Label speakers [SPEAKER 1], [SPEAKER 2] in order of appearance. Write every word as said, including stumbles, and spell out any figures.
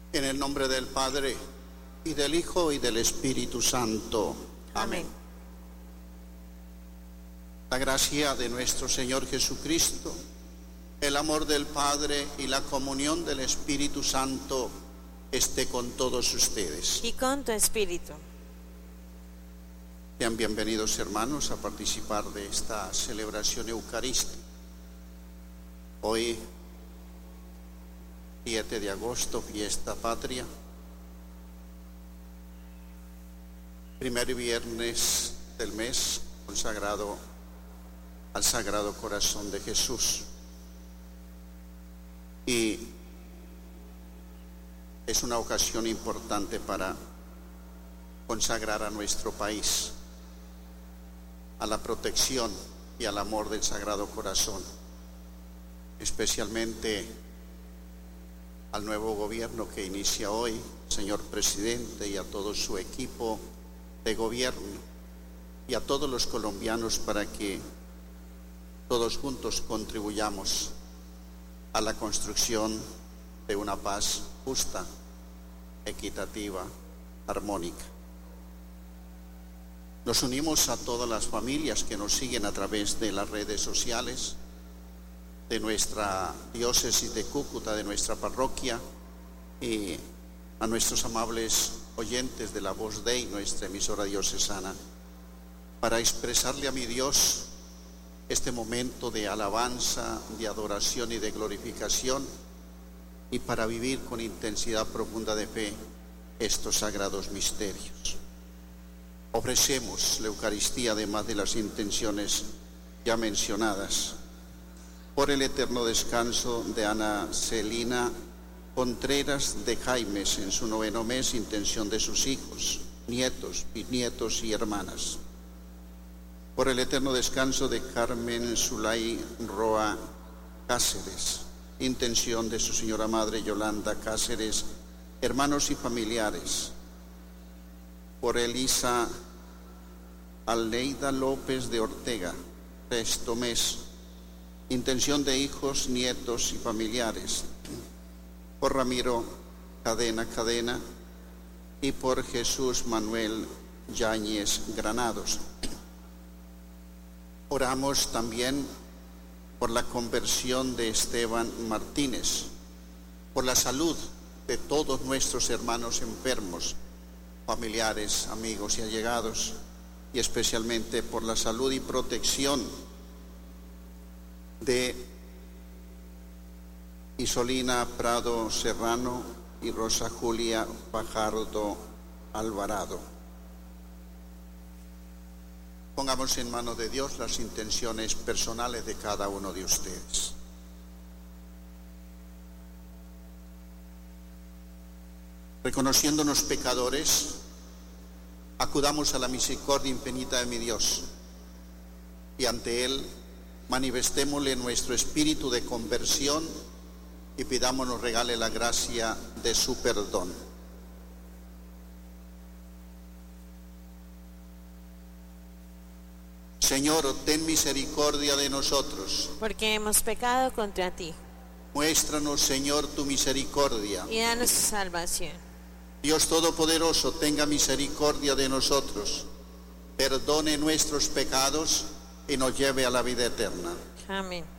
[SPEAKER 1] En el nombre del Padre, y del Hijo, y del Espíritu Santo. Amén. Amén. La gracia de nuestro Señor Jesucristo, el amor del Padre y la comunión del Espíritu Santo esté con todos ustedes.
[SPEAKER 2] Y con tu espíritu.
[SPEAKER 1] Sean bienvenidos, hermanos, a participar de esta celebración eucarística. Hoy, siete de agosto, fiesta patria, primer viernes del mes consagrado al Sagrado Corazón de Jesús. Y es una ocasión importante para consagrar a nuestro país a la protección y al amor del Sagrado Corazón, especialmente al nuevo gobierno que inicia hoy, señor presidente, y a todo su equipo de gobierno, y a todos los colombianos, para que todos juntos contribuyamos a la construcción de una paz justa, equitativa, armónica. Nos unimos a todas las familias que nos siguen a través de las redes sociales de nuestra diócesis de Cúcuta, de nuestra parroquia, y a nuestros amables oyentes de La Voz Dei, nuestra emisora diocesana, para expresarle a mi Dios este momento de alabanza, de adoración y de glorificación, y para vivir con intensidad profunda de fe estos sagrados misterios. Ofrecemos la Eucaristía, además de las intenciones ya mencionadas, por el eterno descanso de Ana Celina Contreras de Jaimes en su noveno mes, intención de sus hijos, nietos, bisnietos y hermanas. Por el eterno descanso de Carmen Zulay Roa Cáceres, intención de su señora madre Yolanda Cáceres, hermanos y familiares. Por Elisa Aleida López de Ortega, sexto mes, intención de hijos, nietos y familiares. Por Ramiro Cadena Cadena y por Jesús Manuel Yáñez Granados. Oramos también por la conversión de Esteban Martínez, por la salud de todos nuestros hermanos enfermos, familiares, amigos y allegados, y especialmente por la salud y protección de Isolina Prado Serrano y Rosa Julia Fajardo Alvarado. Pongamos en manos de Dios las intenciones personales de cada uno de ustedes. Reconociéndonos pecadores, acudamos a la misericordia infinita de mi Dios, y ante Él manifestémosle nuestro espíritu de conversión y pidamos nos regale la gracia de su perdón. Señor, ten misericordia de nosotros,
[SPEAKER 2] porque hemos pecado contra ti.
[SPEAKER 1] Muéstranos, Señor, tu misericordia
[SPEAKER 2] y danos salvación.
[SPEAKER 1] Dios Todopoderoso, tenga misericordia de nosotros, perdone nuestros pecados y nos lleve a la vida eterna.
[SPEAKER 2] Amén.